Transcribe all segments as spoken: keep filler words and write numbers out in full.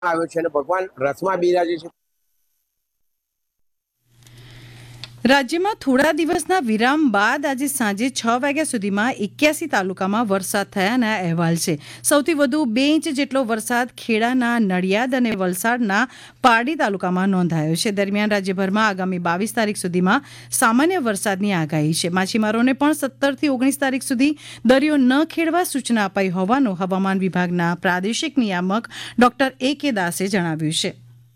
આવ્યો છે અને ભગવાન રથમાં બિરાજે છે। રાજ્યમાં થોડા દિવસના વિરામ બાદ આજે સાંજે છ વાગ્યા સુધીમાં એક્યાસી તાલુકામાં વરસાદ થયાના અહેવાલ છે। સૌથી વધુ બે ઇંચ જેટલો વરસાદ ખેડાના નડિયાદ અને વલસાડના પારડી તાલુકામાં નોંધાયો છે। દરમિયાન રાજ્યભરમાં આગામી બાવીસ તારીખ સુધીમાં સામાન્ય વરસાદની આગાહી છે। માછીમારોને પણ સત્તરથી ઓગણીસ તારીખ સુધી દરિયો ન ખેડવા સૂચના અપાઈ હોવાનું હવામાન વિભાગના પ્રાદેશિક નિયામક ડોક્ટર એ કે દાસે જણાવ્યું છે।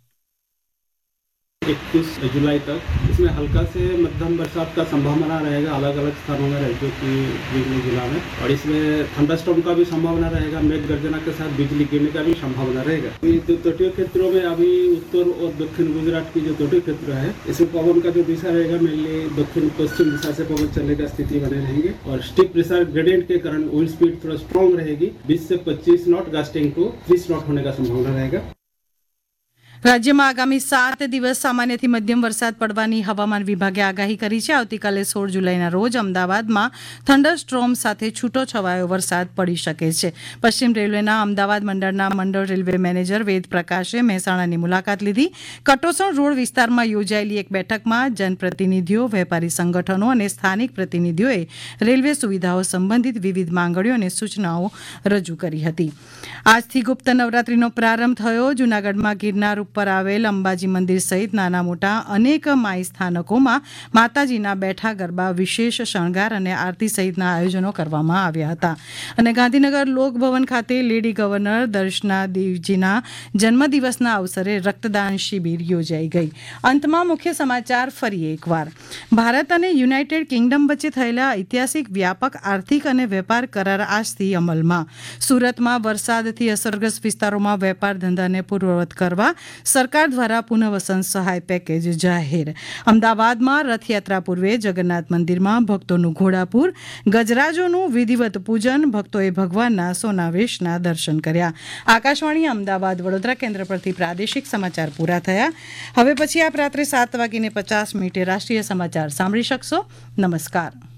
इक्कीस जुलाई तक इसमें हल्का से मध्यम बरसात का संभावना रहेगा अलग अलग स्थानों में राज्यों की विभिन्न जिला में, और इसमें थंडरस्टॉर्म का भी संभावना रहेगा। मेघ गर्जना के साथ बिजली गिरने का भी संभावना रहेगा। जो तटीय क्षेत्रों में अभी उत्तर और दक्षिण गुजरात की जो तटीय क्षेत्र है, इसमें पवन का जो दिशा रहेगा मेनली दक्षिण पश्चिम दिशा से पवन चलने का स्थिति बने रहेंगे, और स्टिक प्रेशर ग्रेडियंट के कारण विंड स्पीड थोड़ा स्ट्रॉन्ग रहेगी। बीस से पच्चीस नॉट गस्टिंग टू तीस नॉट होने का संभावना रहेगा। રાજ્યમાં આગામી સાત દિવસ સામાન્યથી મધ્યમ વરસાદ પડવાની હવામાન વિભાગે આગાહી કરી છે। આવતીકાલે સોળ જુલાઈના રોજ અમદાવાદમાં થંડરસ્ટ્રોમ સાથે છૂટો છવાયો વરસાદ પડી શકે છે। પશ્ચિમ રેલવેના અમદાવાદ મંડળના મંડળ રેલવે મેનેજર વેદ પ્રકાશે મહેસાણાની મુલાકાત લીધી। કટોસણ રોડ વિસ્તારમાં યોજાયેલી એક બેઠકમાં જનપ્રતિનિધિઓ, વેપારી સંગઠનો અને સ્થાનિક પ્રતિનિધિઓએ રેલવે સુવિધાઓ સંબંધિત વિવિધ માંગણીઓ અને સૂચનાઓ રજૂ કરી હતી। આજથી ગુપ્ત નવરાત્રીનો પ્રારંભ થયો। જૂનાગઢમાં ગિરનાર પર આવેલ અંબાજી મંદિર સહિત નાના મોટા અનેક માઈ સ્થાનકોમાં માતાજીના બેઠા ગરબા, વિશેષ શણગાર અને આરતી સહિતના આયોજનો કરવામાં આવ્યા હતા। અને ગાંધીનગર લોકભવન ખાતે લેડી ગવર્નર દર્શના દેવજીના જન્મદિવસના અવસરે રક્તદાન શિબિર યોજાઈ ગઈ। અંતમાં મુખ્ય સમાચાર ફરી એકવાર। ભારત અને યુનાઇટેડ કિંગડમ વચ્ચે થયેલા ઐતિહાસિક વ્યાપક આર્થિક અને વેપાર કરાર આજથી અમલમાં। સુરતમાં વરસાદથી અસરગ્રસ્ત વિસ્તારોમાં વેપાર ધંધાને પૂર્વવત કરવા સરકાર દ્વારા પુનઃવસન સહાય પેકેજ જાહેર। અમદાવાદમાં રથયાત્રા પૂર્વે જગન્નાથ મંદિરમાં ભક્તોનું ઘોડાપુર, ગજરાજોનું વિધિવત પૂજન, ભક્તોએ ભગવાનના સોનાવેશના દર્શન કર્યા। આકાશવાણી અમદાવાદ વડોદરા કેન્દ્ર પરથી પ્રાદેશિક સમાચાર પૂરા થયા। હવે પછી આપ રાત્રે સાત વાગીને પચાસ મિનિટે રાષ્ટ્રીય સમાચાર સાંભળી શકશો। નમસ્કાર।